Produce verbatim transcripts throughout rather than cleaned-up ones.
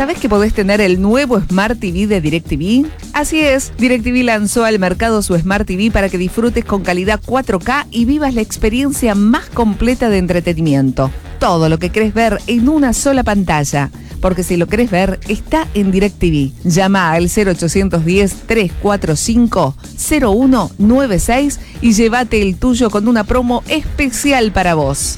¿sabés que podés tener el nuevo Smart T V de DirecTV? Así es, DirecTV lanzó al mercado su Smart T V para que disfrutes con calidad cuatro K y vivas la experiencia más completa de entretenimiento. Todo lo que querés ver en una sola pantalla. Porque si lo querés ver, está en DirecTV. Llama al cero ochocientos diez, trescientos cuarenta y cinco, cero uno nueve seis y llévate el tuyo con una promo especial para vos.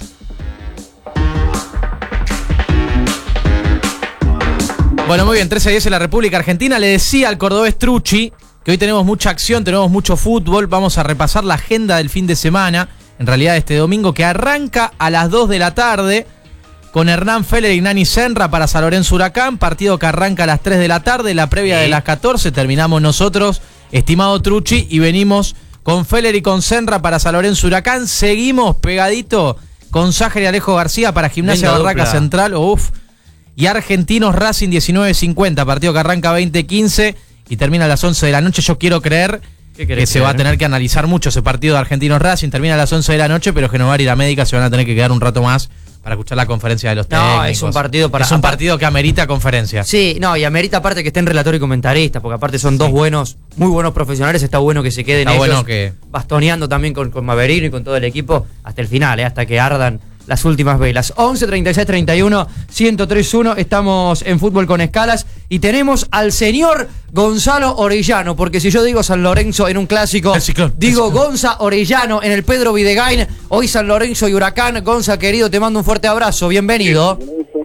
Bueno, muy bien, trece a diez en la República Argentina. Le decía al cordobés Trucci que hoy tenemos mucha acción, tenemos mucho fútbol. Vamos a repasar la agenda del fin de semana, en realidad este domingo, que arranca a las dos de la tarde con Hernán Feller y Nani Senra para San Lorenzo Huracán, partido que arranca a las tres de la tarde, la previa de las catorce, terminamos nosotros, estimado Trucci, y venimos con Feller y con Senra para San Lorenzo Huracán. Seguimos pegadito con Sájer y Alejo García para Gimnasia Venga, Barraca dupla. Central, uff, y Argentinos Racing diecinueve cincuenta, partido que arranca veinte quince y termina a las once de la noche. Yo quiero creer que se va a tener que analizar mucho ese partido de Argentinos Racing, termina a las once de la noche, pero que no va a ir a médica, se van a tener que quedar un rato más para escuchar la conferencia de los No, técnicos. es un partido para... Es un partido que amerita conferencia. Sí, no, y amerita aparte que estén relator y comentarista, porque aparte son dos buenos, muy buenos profesionales, está bueno que se queden Está ellos bueno que- bastoneando también con, con Maverino y con todo el equipo hasta el final, eh, hasta que ardan las últimas velas. once, treinta y seis, treinta y uno, ciento tres uno, estamos en Fútbol con Escalas y tenemos al señor Gonzalo Orellano, porque si yo digo San Lorenzo en un clásico, El ciclón, digo el ciclón. Gonza Orellano en el Pedro Videgain. Hoy San Lorenzo y Huracán. Gonza, querido, te mando un fuerte abrazo, bienvenido.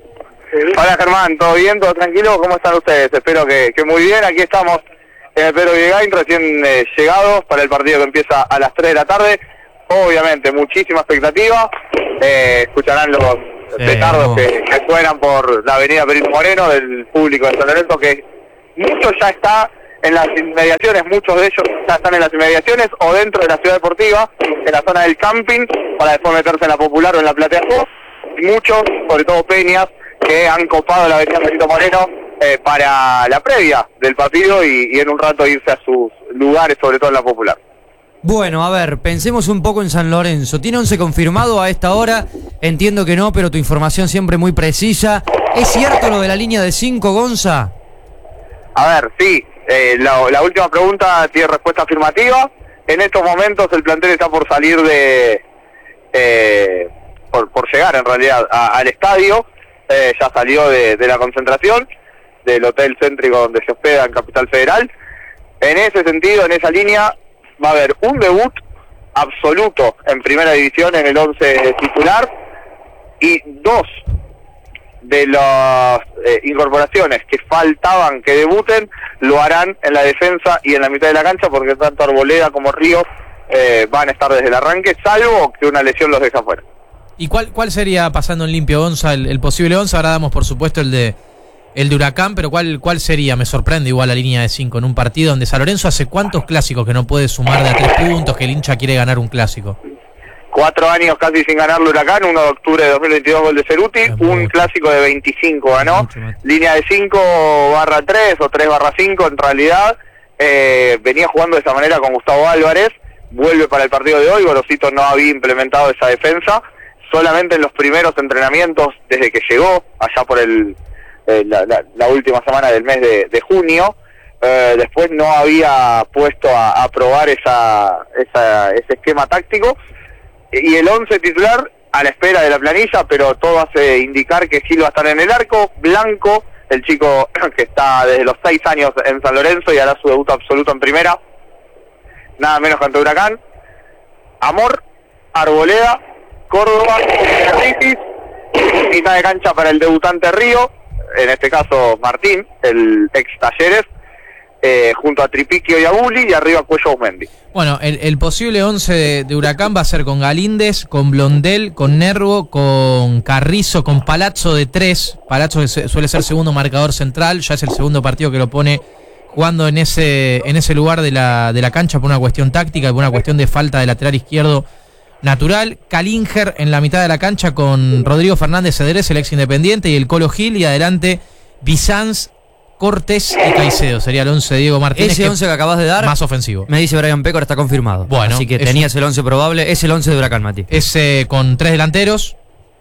Hola Germán, ¿todo bien? ¿Todo tranquilo? ¿Cómo están ustedes? Espero que, que muy bien. Aquí estamos en el Pedro Videgain, recién eh, llegados para el partido que empieza a las tres de la tarde. Obviamente, muchísima expectativa. Eh, escucharán los petardos que, que suenan por la avenida Perito Moreno del público de San Lorenzo, que mucho ya está en las inmediaciones, muchos de ellos ya están en las inmediaciones o dentro de la ciudad deportiva, en la zona del camping, para después meterse en la Popular o en la Platea Sur. Y muchos, sobre todo Peñas, que han copado la avenida Perito Moreno eh, para la previa del partido y, y en un rato irse a sus lugares, sobre todo en la Popular. Bueno, a ver, pensemos un poco en San Lorenzo. ¿Tiene once confirmado a esta hora? Entiendo que no, pero tu información siempre muy precisa. ¿Es cierto lo de la línea de cinco, Gonza? A ver, sí, eh, la, la última pregunta tiene respuesta afirmativa. En estos momentos el plantel está por salir de... Eh, por, por llegar en realidad a, al estadio. Eh, ya salió de, de la concentración del hotel céntrico donde se hospeda en Capital Federal. En ese sentido, en esa línea, va a haber un debut absoluto en primera división en el once titular y dos de las eh, incorporaciones que faltaban que debuten lo harán en la defensa y en la mitad de la cancha, porque tanto Arboleda como Ríos eh, van a estar desde el arranque, salvo que una lesión los deja fuera. ¿Y cuál, cuál sería, pasando en limpio, Gonza, el, el posible once? Ahora damos, por supuesto, el de el de Huracán, pero ¿cuál, cuál sería? Me sorprende igual la línea de cinco en un partido donde San Lorenzo hace cuántos clásicos que no puede sumar de a tres puntos, que el hincha quiere ganar un clásico. Cuatro años casi sin ganar el Huracán, uno de octubre de dos mil veintidós, gol de Ceruti, Es un mucho. clásico de veinticinco ganó, Mucho, mucho. línea de cinco barra tres o tres barra cinco en realidad, eh, venía jugando de esa manera con Gustavo Álvarez, vuelve para el partido de hoy, Gorosito no había implementado esa defensa, solamente en los primeros entrenamientos desde que llegó, allá por el eh, la, la, la última semana del mes de, de junio, eh, después no había puesto a, a probar esa, esa, ese esquema táctico, y el once titular a la espera de la planilla, pero todo hace indicar que Gil va a estar en el arco. Blanco, el chico que está desde los seis años en San Lorenzo y hará su debut absoluto en primera, nada menos que ante Huracán. Amor, Arboleda, Córdoba, Ritis, mitad de cancha para el debutante Río, en este caso Martín, el ex Talleres, eh, junto a Tripiquio y a Bulli, y arriba Cuello Aumendi. Bueno, el, el posible once de, de Huracán va a ser con Galíndez, con Blondel, con Nervo, con Carrizo, con Palazzo de tres. Palazzo que se, suele ser segundo marcador central, ya es el segundo partido que lo pone jugando en ese en ese lugar de la, de la cancha por una cuestión táctica, por una cuestión de falta de lateral izquierdo natural. Calinger en la mitad de la cancha con Rodrigo Fernández Cedrés, el ex Independiente, y el Colo Gil, y adelante Bizanz, Cortés y Caicedo. Sería el once de Diego Martínez. Ese once que acabas de dar, más ofensivo. me dice Brian Pécora, está confirmado. Bueno, así que es tenías el once probable, es el once de Huracán, Mati. Es eh, con tres delanteros,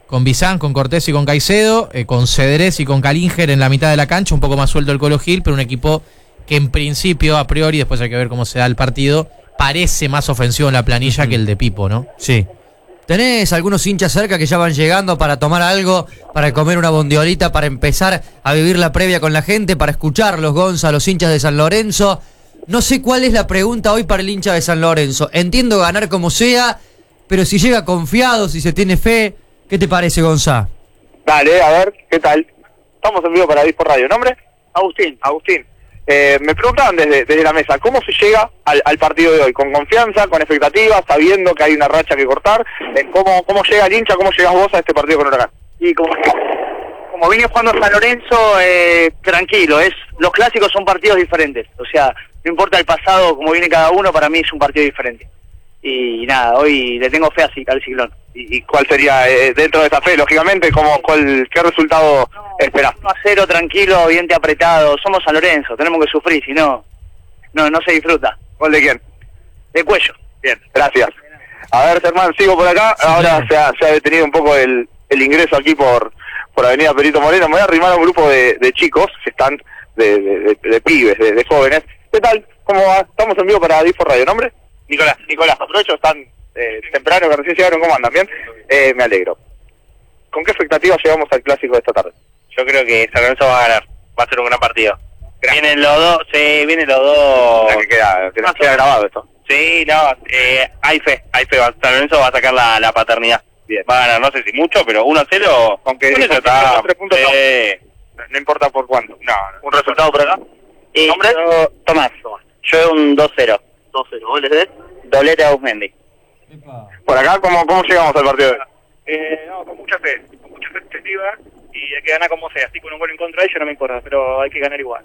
con Bizán, con Cortés y con Caicedo, eh, con Cedrés y con Calinger en la mitad de la cancha, un poco más suelto el Colo Gil, pero un equipo que en principio, a priori, después hay que ver cómo se da el partido, parece más ofensivo en la planilla uh-huh. que el de Pipo, ¿no? Sí. ¿Tenés algunos hinchas cerca que ya van llegando para tomar algo, para comer una bondiolita, para empezar a vivir la previa con la gente, para escuchar los Gonza, los hinchas de San Lorenzo? No sé cuál es la pregunta hoy para el hincha de San Lorenzo. Entiendo ganar como sea, pero si llega confiado, si se tiene fe, ¿qué te parece, Gonza? Dale, a ver, ¿qué tal? Estamos en vivo para Dispo Radio. ¿Nombre? Agustín. Agustín. Eh, me preguntaban desde, desde la mesa, ¿cómo se llega al, al partido de hoy? ¿Con confianza, con expectativas, sabiendo que hay una racha que cortar? Eh, ¿cómo, ¿Cómo llega el hincha, cómo llegas vos a este partido con Huracán? Y como, como vine jugando a San Lorenzo, eh, tranquilo, es los clásicos son partidos diferentes. O sea, no importa el pasado, como viene cada uno, para mí es un partido diferente. Y nada, hoy le tengo fe así, al Ciclón. ¿Y, y cuál sería, eh, dentro de esa fe, lógicamente, cómo, cuál, qué resultado no, esperás? uno a cero, tranquilo, diente apretado. Somos San Lorenzo, tenemos que sufrir, si no, no, no se disfruta. ¿Gol de quién? De Cuello. Bien, gracias. A ver, Germán, sigo por acá. Sí, Ahora claro. se, ha, se ha detenido un poco el, el ingreso aquí por, por Avenida Perito Moreno. Me voy a arrimar a un grupo de, de chicos que están, de, de, de, de pibes, de, de jóvenes. ¿Qué tal? ¿Cómo va? Estamos en vivo para Dispo Radio. ¿Nombre? Nicolás. Nicolás, aprovecho, están eh, temprano, que recién llegaron. ¿Cómo andan? ¿Bien? Eh, me alegro. ¿Con qué expectativas llegamos al clásico de esta tarde? Yo creo que San Lorenzo va a ganar, va a ser un gran partido. Gracias. Vienen los dos, sí, vienen los dos. La que queda, que nos queda grabado esto. Sí, no, eh, hay fe, hay fe, San Lorenzo va a sacar la, la paternidad. Bien. Va a ganar, no sé si mucho, pero uno a cero, Aunque con eso con está. los tres puntos eh, no, no importa por cuánto. no, ¿Un resultado por acá? Y ¿Nombre? yo, Tomás, yo un dos cero. dos cero. ¿Vos les des? Doblete a Ausmendi. Por acá, ¿cómo, cómo llegamos al partido de hoy? Eh, no, con mucha fe, con mucha fe expectativa y hay que ganar como sea, así con un gol en contra de ellos no me importa, pero hay que ganar igual.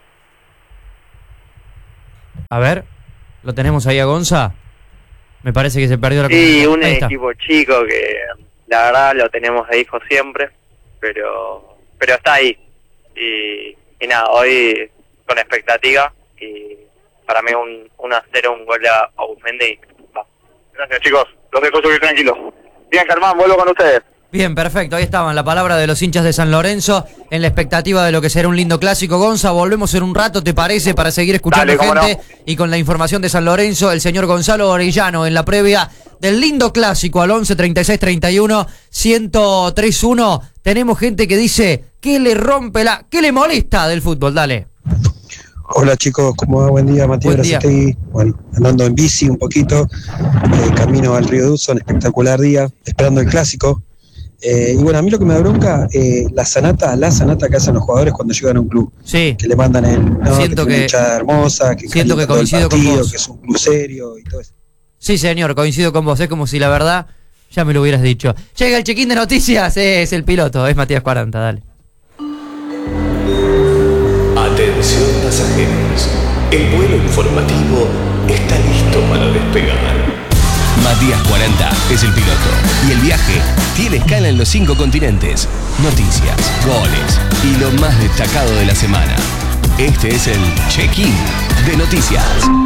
A ver, ¿lo tenemos ahí a Gonza? Me parece que se perdió la Sí, comunicación. un Ahí está. equipo chico que la verdad lo tenemos de hijo siempre, pero pero está ahí. Y, y nada, hoy con expectativa y para mí un uno a cero, un gol a Ausmendi. Gracias, chicos. Los dejo subir tranquilos. Bien, Germán, vuelvo con ustedes. Bien, perfecto. Ahí estaban la palabra de los hinchas de San Lorenzo en la expectativa de lo que será un lindo clásico. Gonza, volvemos en un rato, ¿te parece? Para seguir escuchando Dale, cómo gente no. y con la información de San Lorenzo, el señor Gonzalo Orellano en la previa del lindo clásico al once treinta y seis treinta y uno ciento tres uno. Tenemos gente que dice que le rompe la, que le molesta del fútbol. Dale. Hola chicos, ¿cómo va? Buen día, Matías Buen día. Brazastegui. Bueno, andando en bici un poquito, eh, camino al Río Duzón, espectacular día, esperando el clásico. Eh, y bueno, a mí lo que me da bronca, eh, la sanata, la sanata que hacen los jugadores cuando llegan a un club. Sí. Que le mandan el, no, Siento que, que- una hinchada hermosa, que siento calienta que todo el coincido con partido, vos. que es un club serio y todo eso. Sí, señor, coincido con vos. Es como si la verdad ya me lo hubieras dicho. Llega el check-in de noticias, es el piloto, es Matías cuarenta, dale. Atención pasajeros, el vuelo informativo está listo para despegar. Matías cuarenta es el piloto y el viaje tiene escala en los cinco continentes. Noticias, goles y lo más destacado de la semana. Este es el check-in de noticias.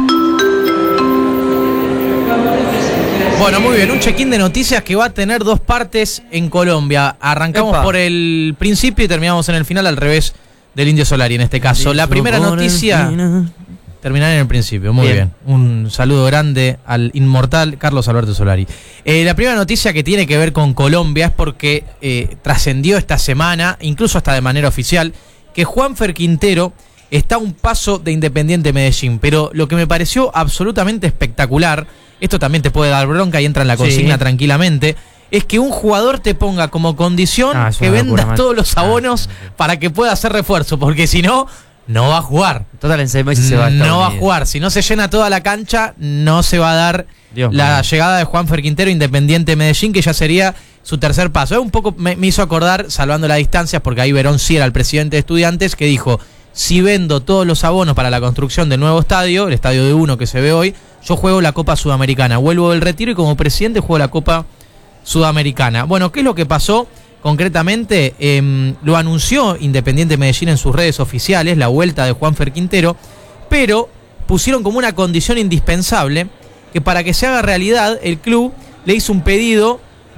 Bueno, muy bien, un check-in de noticias que va a tener dos partes en Colombia. Arrancamos Epa. por el principio y terminamos en el final, al revés del Indio Solari en este caso. La primera noticia, terminar en el principio, muy bien. Bien. Un saludo grande al inmortal Carlos Alberto Solari. Eh, la primera noticia que tiene que ver con Colombia es porque eh, trascendió esta semana, incluso hasta de manera oficial, que Juanfer Quintero está a un paso de Independiente Medellín. Pero lo que me pareció absolutamente espectacular, esto también te puede dar bronca y entra en la consigna Sí. tranquilamente, es que un jugador te ponga como condición Ah, es que una locura, vendas macho. todos los abonos para que pueda hacer refuerzo, porque si no, no va a jugar. Total, en seis meses se va a Estados No va a Unidos. jugar. Si no se llena toda la cancha, no se va a dar Dios la mío. llegada de Juanfer Quintero Independiente Medellín, que ya sería su tercer paso. Es un poco me, me hizo acordar, salvando las distancias, porque ahí Verón sí era el presidente de Estudiantes, que dijo: si vendo todos los abonos para la construcción del nuevo estadio, el estadio de uno que se ve hoy, yo juego la Copa Sudamericana. Vuelvo del retiro y como presidente juego la Copa Sudamericana. Bueno, ¿qué es lo que pasó? Concretamente, eh, lo anunció Independiente Medellín en sus redes oficiales, la vuelta de Juanfer Quintero, pero pusieron como una condición indispensable que para que se haga realidad, el club le hizo un pedido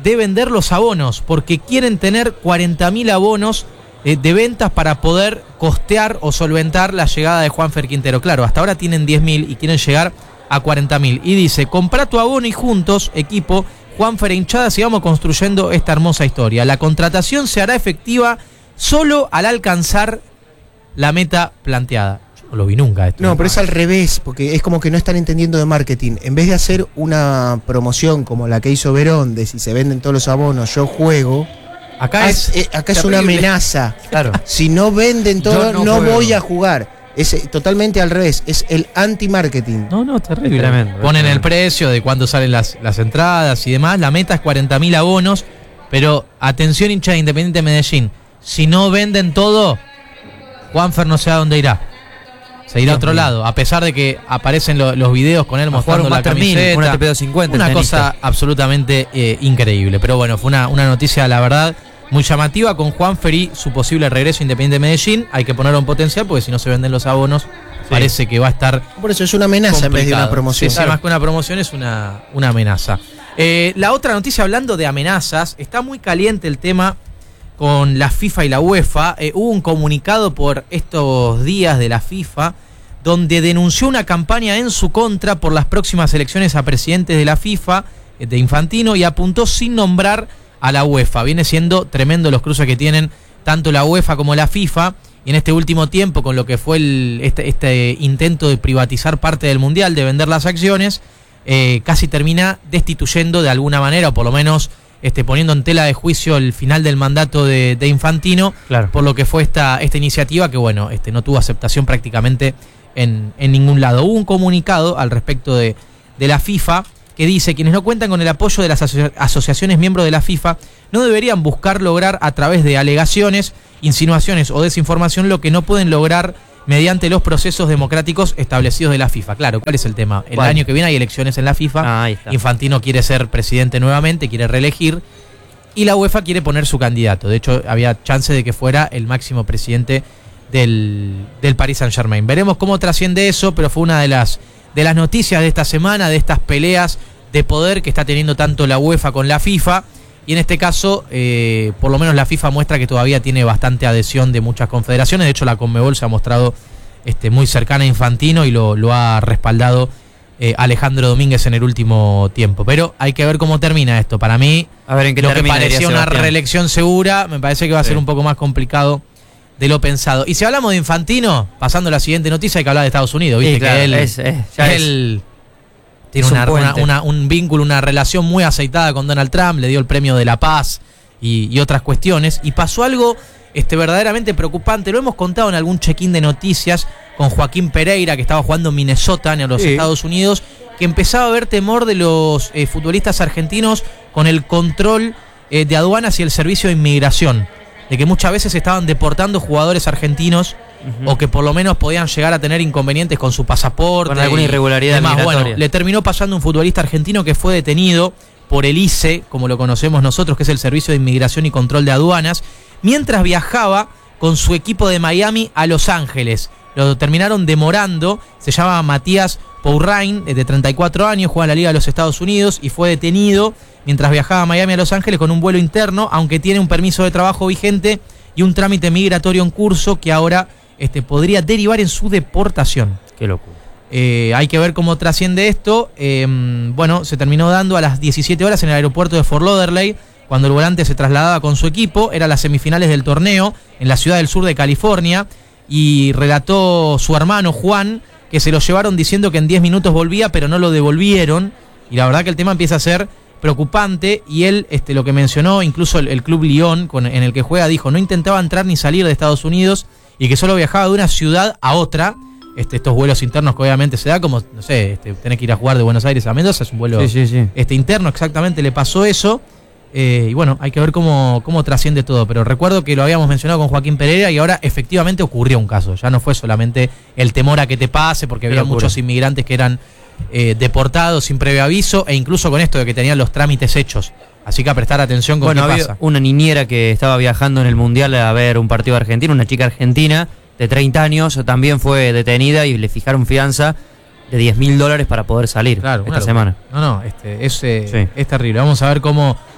de vender los abonos, porque quieren tener cuarenta mil abonos eh, de ventas para poder costear o solventar la llegada de Juanfer Quintero. Claro, hasta ahora tienen diez mil y quieren llegar a cuarenta mil. Y dice, comprá tu abono y juntos, equipo, Juanfer e hinchada, sigamos construyendo esta hermosa historia. La contratación se hará efectiva solo al alcanzar la meta planteada. Yo no lo vi nunca esto. No, pero es al revés, porque es como que no están entendiendo de marketing. En vez de hacer una promoción como la que hizo Verón, de si se venden todos los abonos, yo juego. Acá es, es, acá es una amenaza. Claro. Si no venden todo, no, no juego. voy a jugar. Es eh, totalmente al revés, es el anti-marketing. No, no, terrible. Tremendo, Ponen tremendo. el precio de cuándo salen las, las entradas y demás. La meta es cuarenta mil abonos. Pero atención, hincha de Independiente Medellín. Si no venden todo, Juanfer no sé a dónde irá. Se irá a otro lado. A pesar de que aparecen lo, los videos con él A mostrando jugar un la Master mil, camiseta. una T P doscientos cincuenta, Una el cosa tenista. absolutamente eh, increíble. Pero bueno, fue una, una noticia, la verdad, muy llamativa con Juanfer y su posible regreso a Independiente Medellín. Hay que ponerlo en potencial porque si no se venden los abonos, sí, parece que va a estar. Por eso es una amenaza complicado. en vez de una promoción. Sí, sí, más que una promoción es una, una amenaza. Eh, la otra noticia, hablando de amenazas, está muy caliente el tema con la FIFA y la UEFA. Eh, hubo un comunicado por estos días de la FIFA donde denunció una campaña en su contra por las próximas elecciones a presidentes de la FIFA, eh, de Infantino, y apuntó sin nombrar a la UEFA. Viene siendo tremendo los cruces que tienen tanto la UEFA como la FIFA, y en este último tiempo con lo que fue el, este, este intento de privatizar parte del Mundial, de vender las acciones, eh, casi termina destituyendo de alguna manera, o por lo menos este, poniendo en tela de juicio el final del mandato de, de Infantino, Claro. por lo que fue esta, esta iniciativa que bueno, este, no tuvo aceptación prácticamente en, en ningún lado. Hubo un comunicado al respecto de, de la FIFA que dice: quienes no cuentan con el apoyo de las aso- asociaciones miembros de la FIFA no deberían buscar lograr a través de alegaciones, insinuaciones o desinformación lo que no pueden lograr mediante los procesos democráticos establecidos de la FIFA. Claro, ¿cuál es el tema? El ¿Cuál? año que viene hay elecciones en la FIFA. Ah, ahí está. Infantino quiere ser presidente nuevamente, quiere reelegir, y la UEFA quiere poner su candidato. De hecho, había chance de que fuera el máximo presidente del, del Paris Saint-Germain. Veremos cómo trasciende eso, pero fue una de las de las noticias de esta semana, de estas peleas de poder que está teniendo tanto la UEFA con la FIFA, y en este caso, eh, por lo menos la FIFA muestra que todavía tiene bastante adhesión de muchas confederaciones. De hecho, la Conmebol se ha mostrado este, muy cercana a Infantino y lo, lo ha respaldado eh, Alejandro Domínguez en el último tiempo. Pero hay que ver cómo termina esto. Para mí, A ver en qué lo que termina, parecía diría una Sebastián. reelección segura, me parece que va a Sí. ser un poco más complicado de lo pensado. Y si hablamos de Infantino, pasando a la siguiente noticia, hay que hablar de Estados Unidos. Viste Sí, claro, que él, es- es- ya es- él tiene es un una, una- puente. una- un vínculo, una relación muy aceitada con Donald Trump, le dio el premio de la paz y, y otras cuestiones. Y pasó algo este, verdaderamente preocupante. Lo hemos contado en algún check-in de noticias con Joaquín Pereira, que estaba jugando en Minnesota, en los Sí. Estados Unidos, que empezaba a haber temor de los eh, futbolistas argentinos con el control eh, de aduanas y el servicio de inmigración, de que muchas veces estaban deportando jugadores argentinos, Ujú. o que por lo menos podían llegar a tener inconvenientes con su pasaporte. Con alguna y irregularidad demás. migratoria. Bueno, le terminó pasando un futbolista argentino que fue detenido por el I C E, como lo conocemos nosotros, que es el Servicio de Inmigración y Control de Aduanas, mientras viajaba con su equipo de Miami a Los Ángeles. Lo terminaron demorando. Se llama Matías Pourrain, de treinta y cuatro años, juega en la Liga de los Estados Unidos y fue detenido mientras viajaba a Miami a Los Ángeles con un vuelo interno, aunque tiene un permiso de trabajo vigente y un trámite migratorio en curso que ahora este, podría derivar en su deportación. Qué locura. Eh, hay que ver cómo trasciende esto. Eh, bueno, se terminó dando a las diecisiete horas en el aeropuerto de Fort Lauderdale, cuando el volante se trasladaba con su equipo. Eran las semifinales del torneo en la ciudad del sur de California, y relató su hermano Juan que se lo llevaron diciendo que en diez minutos volvía, pero no lo devolvieron. Y la verdad que el tema empieza a ser preocupante, y él este, lo que mencionó, incluso el, el Club Lyon con, en el que juega, dijo no intentaba entrar ni salir de Estados Unidos y que solo viajaba de una ciudad a otra. Este, estos vuelos internos que obviamente se da, como, no sé, este, tenés que ir a jugar de Buenos Aires a Mendoza, es un vuelo Sí, sí, sí. Este, interno, exactamente le pasó eso. Eh, y bueno, hay que ver cómo, cómo trasciende todo. Pero recuerdo que lo habíamos mencionado con Joaquín Pereira y ahora efectivamente ocurrió un caso. Ya no fue solamente el temor a que te pase, porque Qué había locura. muchos inmigrantes que eran eh, deportados sin previo aviso, e incluso con esto de que tenían los trámites hechos. Así que a prestar atención con Bueno, qué había pasa. una niñera que estaba viajando en el Mundial a ver un partido argentino, una chica argentina de treinta años, también fue detenida y le fijaron fianza de diez mil dólares para poder salir Claro, esta una locura. semana. No, no, este, es, eh, Sí. es terrible. Vamos a ver cómo,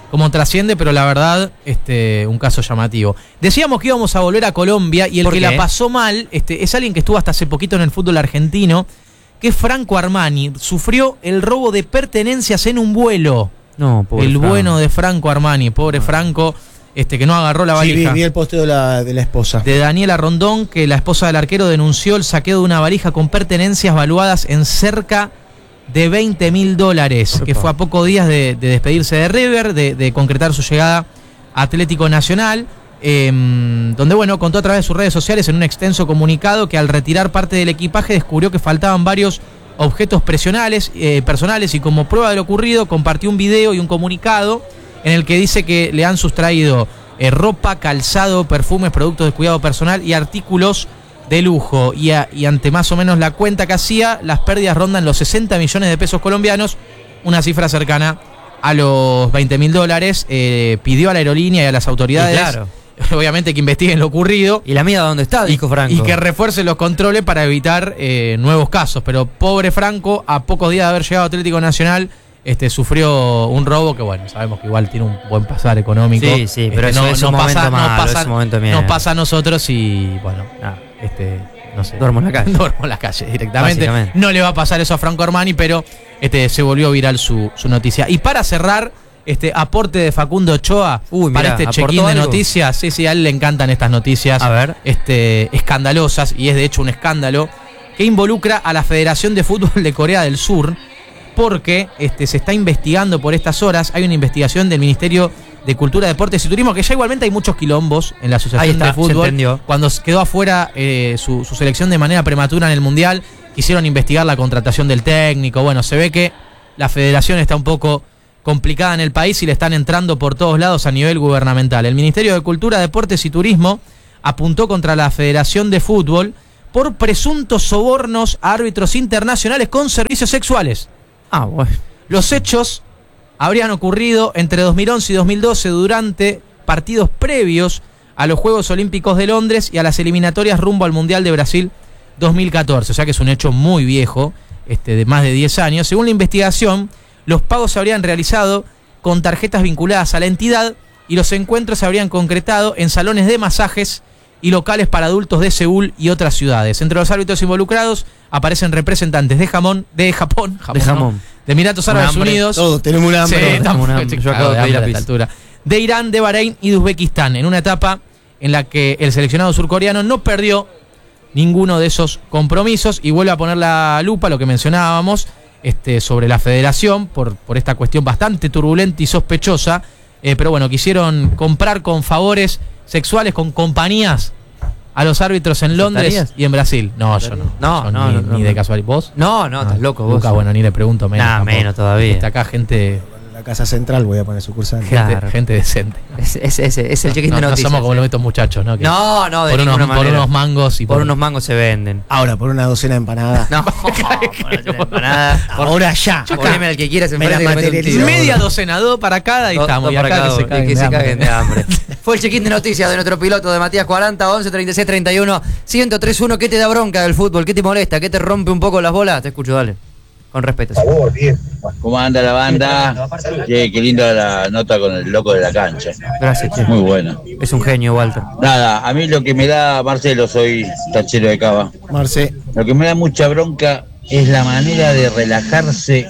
cómo trasciende, pero la verdad, este, un caso llamativo. Decíamos que íbamos a volver a Colombia y el ¿Por que qué? la pasó mal este, es alguien que estuvo hasta hace poquito en el fútbol argentino, que es Franco Armani. Sufrió el robo de pertenencias en un vuelo. No, pobre El Franco. bueno de Franco Armani, pobre Franco, este, que no agarró la Sí, vi, valija. vi el posteo de la, de la esposa. De Daniela Rondón, que la esposa del arquero denunció el saqueo de una valija con pertenencias valuadas en cerca de veinte mil dólares, que fue a pocos días de, de despedirse de River, de, de concretar su llegada a Atlético Nacional, eh, donde, bueno, contó a través de sus redes sociales en un extenso comunicado que al retirar parte del equipaje descubrió que faltaban varios objetos presionales, eh, personales, y como prueba de lo ocurrido compartió un video y un comunicado en el que dice que le han sustraído eh, ropa, calzado, perfumes, productos de cuidado personal y artículos de lujo. Y, a, y ante más o menos la cuenta que hacía, las pérdidas rondan los sesenta millones de pesos colombianos, una cifra cercana a los veinte mil dólares. Eh, pidió a la aerolínea y a las autoridades, Y claro, obviamente, que investiguen lo ocurrido. ¿y la mía dónde está? Dijo Franco. Y que refuercen los controles para evitar eh, nuevos casos. Pero pobre Franco, a pocos días de haber llegado a Atlético Nacional, este, sufrió un robo que, bueno, sabemos que igual tiene un buen pasar económico. Sí, sí, pero Este, eso es un momento malo, es un momento de mierda. nos pasa a nosotros y, bueno, nada, este, no sé. Duermo en la calle. Duermo en la calle directamente. Básicamente. No le va a pasar eso a Franco Armani, pero este, se volvió viral su, su noticia. Y para cerrar, este aporte de Facundo Ochoa Uy, para mirá, este ¿aportó check-in de algo? noticias. Sí, sí, a él le encantan estas noticias. A ver. Este, escandalosas, y es de hecho un escándalo que involucra a la Federación de Fútbol de Corea del Sur, porque este, se está investigando por estas horas. Hay una investigación del Ministerio de Cultura, Deportes y Turismo, que ya igualmente hay muchos quilombos en la Ahí Asociación está, de se Fútbol. entendió. Cuando quedó afuera eh, su, su selección de manera prematura en el Mundial, quisieron investigar la contratación del técnico. Bueno, se ve que la federación está un poco complicada en el país y le están entrando por todos lados a nivel gubernamental. El Ministerio de Cultura, Deportes y Turismo apuntó contra la Federación de Fútbol por presuntos sobornos a árbitros internacionales con servicios sexuales. Ah, bueno. Los hechos habrían ocurrido entre dos mil once y dos mil doce durante partidos previos a los Juegos Olímpicos de Londres y a las eliminatorias rumbo al Mundial de Brasil dos mil catorce. O sea que es un hecho muy viejo, este, de más de diez años. Según la investigación, los pagos se habrían realizado con tarjetas vinculadas a la entidad y los encuentros se habrían concretado en salones de masajes y locales para adultos de Seúl y otras ciudades. Entre los árbitros involucrados aparecen representantes de jamón, de Japón, jamón De no, jamón. de Emiratos Un Árabes hambre. Unidos. Todos tenemos un hambre. Sí, Tenemos estamos- un hambre. Yo claro, acabo de de pedir la hambre a pizza. esta altura. De Irán, de Bahrein y de Uzbekistán, en una etapa en la que el seleccionado surcoreano no perdió ninguno de esos compromisos y vuelve a poner la lupa, lo que mencionábamos, este, sobre la federación por, por esta cuestión bastante turbulenta y sospechosa. Eh, pero bueno, quisieron comprar con favores sexuales, con compañías, a los árbitros en Londres ¿Aceptarías? y en Brasil. No, yo no. No, Yo no, ni, no, no, ni de no. casualidad. ¿Vos? No, no, estás loco vos. Lucas, bueno, ni le pregunto menos. Nah, tampoco. menos todavía. Está acá gente, En la casa central voy a poner sucursal. gente, Claro. gente decente. Es, es, es, es el check-in No, de no noticias. somos como eh. estos muchachos, ¿no? Que No, no, de por, unos, ninguna por manera. unos mangos y Por unos mangos se venden. Ahora, por una docena de empanadas. No, por una empanada. Por- Ahora ya. Poneme al que quieras Me enfrente la que mete un materializo. tiro. media docena, dos para cada y Dos- estamos. dos Y para acá cada que se uno, caguen y que de se hambre. caguen de hambre. Fue el check-in de noticias de nuestro piloto de Matías cuarenta, once, treinta y seis, treinta y uno, ciento tres uno. ¿Qué te da bronca del fútbol? ¿Qué te molesta? ¿Qué te rompe un poco las bolas? Te escucho, dale. Con respeto. sí. ¿Cómo anda la banda? Qué, qué linda la nota con el loco de la cancha. Gracias, che. Muy buena. Es un genio, Walter. Nada, a mí lo que me da, Marcelo, soy tachero de cava. Marce, Lo que me da mucha bronca es la manera de relajarse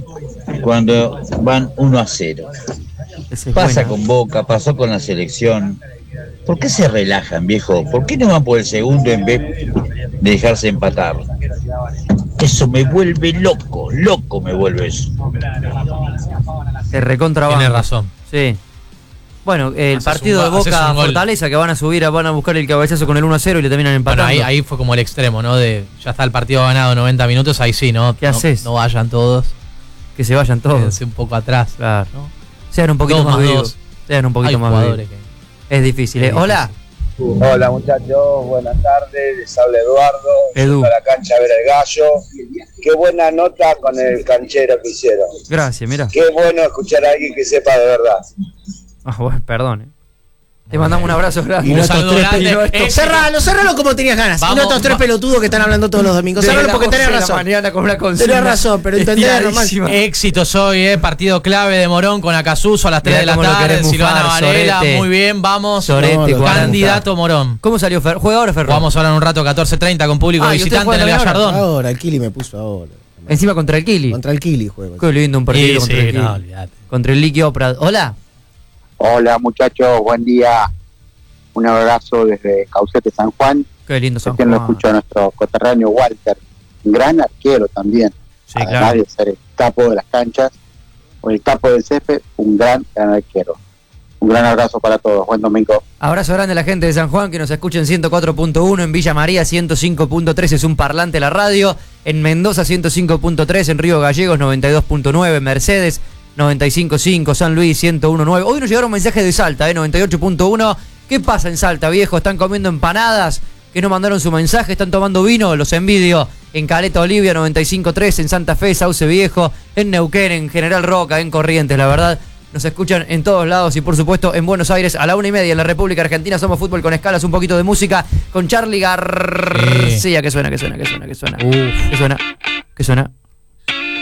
cuando van uno a cero. Ese es Pasa bueno. con Boca, pasó con la selección. ¿Por qué se relajan, viejo? ¿Por qué no van por el segundo en vez de dejarse empatar? Eso me vuelve loco, loco me vuelve eso. Se recontra Tiene banca. razón. Sí. Bueno, el Haces partido un de gol, haces Boca un gol. Fortaleza que van a subir, a- van a buscar el cabezazo con el uno a cero y le terminan Bueno, empatando. ahí, ahí fue como el extremo, ¿no? De ya está el partido ganado noventa minutos, ahí sí, ¿no? ¿Qué No- haces? No vayan todos. Que se vayan todos. Quédense un poco atrás. Claro. ¿no? Sean un poquito Dos más más vivos. dos. Sean un poquito Hay más jugadores vivos. Es difícil, ¿eh? Es Hola. Hola muchachos, buenas tardes, les habla Eduardo, Edu. yendo a la cancha a ver el gallo. Qué buena nota con el canchero que hicieron. Gracias, mira. Qué bueno escuchar a alguien que sepa de verdad. Ah, bueno, perdón. ¿eh? Te mandamos un abrazo grande. Y Un nuestros saludo tres grande. pelotudos. Éxito. Cerralo, cerralo como tenías ganas. Vamos, y nuestros tres va- pelotudos que están hablando todos los domingos. Desde Cerralo las porque tenés once de la razón. mañana con una consigna Tenés razón, pero entendés nomás. estiradísima. Éxitos hoy, eh. Partido clave de Morón con Acasuso a las tres Mirá de la cómo lo tarde. querés Silvana mufar, Varela, Sorete. muy bien, vamos. Sorete, No, cuarenta. candidato Morón. ¿Cómo salió Fer? ¿Juega ahora Ferro? Vamos ahora en un rato, catorce treinta, con público Ah, ¿y usted visitante en juega el también ahora? Gallardón. Ahora, el Kili me puso ahora. Encima contra el Kili. Contra el Kili juego. Qué lindo un partido Sí, contra sí, el Kili. no, olvidate. Contra el Liqui Opra. Hola. Hola muchachos, buen día. Un abrazo desde Caucete, San Juan. Qué lindo San Recién lo Juan. escucho a nuestro coterráneo Walter, un gran arquero también. Sí, Además claro. de ser el capo de las canchas o el capo del césped, un gran, gran arquero. Un gran abrazo para todos. Buen domingo. Abrazo grande a la gente de San Juan que nos escucha en ciento cuatro punto uno, en Villa María ciento cinco punto tres, es un parlante la radio, en Mendoza ciento cinco punto tres, en Río Gallegos noventa y dos punto nueve, Mercedes noventa y cinco punto cinco, San Luis ciento uno punto nueve. Hoy nos llegaron mensajes de Salta, eh, noventa y ocho punto uno. ¿Qué pasa en Salta, viejo? ¿Están comiendo empanadas? ¿Que no mandaron su mensaje? ¿Están tomando vino? Los envidio. En Caleta Olivia noventa y cinco punto tres, en Santa Fe, Sauce Viejo, en Neuquén, en General Roca, en Corrientes, la verdad. Nos escuchan en todos lados y por supuesto en Buenos Aires a la una y media en la República Argentina. Somos Fútbol con Escalas, un poquito de música con Charly García. Que suena, que suena, que suena, que suena. Uf. Que suena, que suena.